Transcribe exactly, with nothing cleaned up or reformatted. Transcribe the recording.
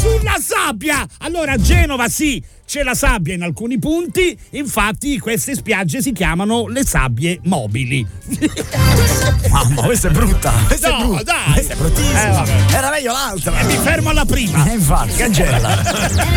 sulla sabbia. Allora, a Genova sì, c'è la sabbia in alcuni punti, infatti queste spiagge si chiamano le sabbie mobili. Mamma, questa è brutta. Questa No, è brutta. dai. Questa è bruttissima. Eh, vabbè. Era meglio l'altra. E mi fermo alla prima. Eh, infatti, cancella.